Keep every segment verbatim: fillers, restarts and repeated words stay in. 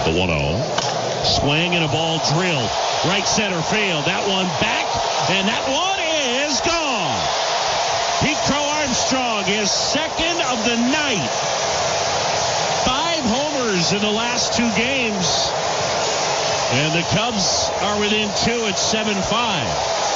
The one oh. Swing and a ball drilled. Right center field. That one back, and that one is gone. Pete Crow Armstrong is second of the night. Five homers in the last two games. And the Cubs are within two at seven five.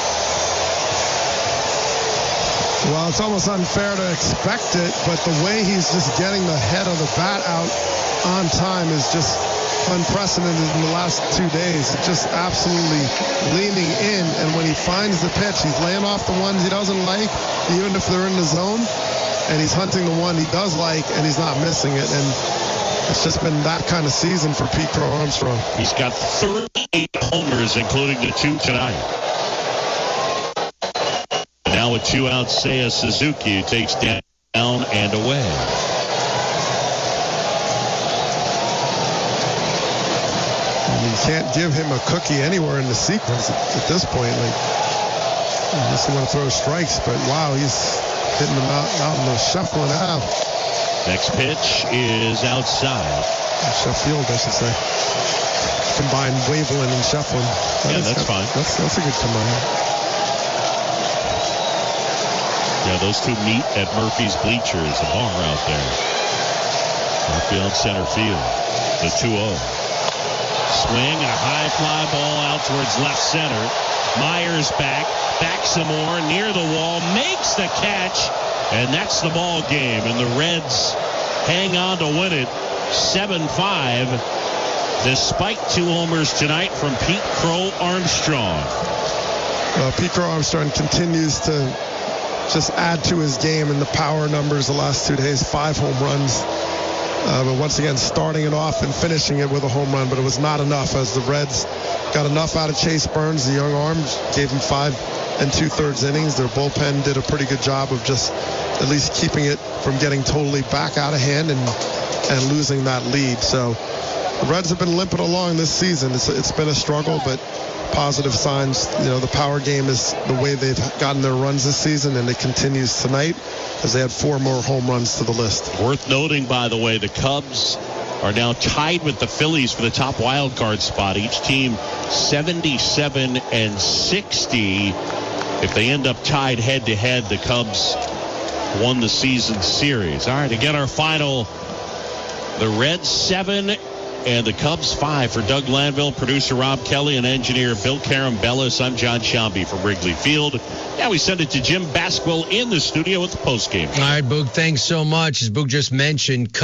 Well, it's almost unfair to expect it, but the way he's just getting the head of the bat out on time is just unprecedented in the last two days. It's just absolutely leaning in, and when he finds the pitch, he's laying off the ones he doesn't like, even if they're in the zone, and he's hunting the one he does like, and he's not missing it. And it's just been that kind of season for Pete Crow Armstrong. He's got thirty-eight homers, including the two tonight. Now with two outs, Seiya Suzuki takes down and away. And you can't give him a cookie anywhere in the sequence at, at this point. Like, unless you want to throw strikes, but wow, he's hitting them out, out in the shuffling out. Next pitch is outside. Sheffield, I should say. Combine Waveland and Shefflin. That yeah, is, that's fine. That's, that's a good combine. Yeah, those two meet at Murphy's Bleachers, a bar out there. Outfield, center field. The two oh. Swing and a high fly ball out towards left center. Myers back, back some more, near the wall, makes the catch. And that's the ball game. And the Reds hang on to win it seven five, despite two homers tonight from Pete Crow Armstrong. Uh, Pete Crow Armstrong continues to just add to his game in the power numbers the last two days. Five home runs. Uh, but once again, starting it off and finishing it with a home run. But it was not enough, as the Reds got enough out of Chase Burns. The young arm gave him five and two-thirds innings. Their bullpen did a pretty good job of just at least keeping it from getting totally back out of hand and and losing that lead. So the Reds have been limping along this season. It's, it's been a struggle, but positive signs. You know, the power game is the way they've gotten their runs this season, and it continues tonight as they had four more home runs to the list. Worth noting, by the way, the Cubs are now tied with the Phillies for the top wild card spot. Each team seventy-seven and sixty. If they end up tied head-to-head, the Cubs won the season series. All right, again, our final, the Reds seven and the Cubs five. For Doug Lanville, producer Rob Kelly, and engineer Bill Carambellis, I'm John Shambi from Wrigley Field. Now we send it to Jim Basquill in the studio with the postgame. All right, Boog, thanks so much. As Boog just mentioned,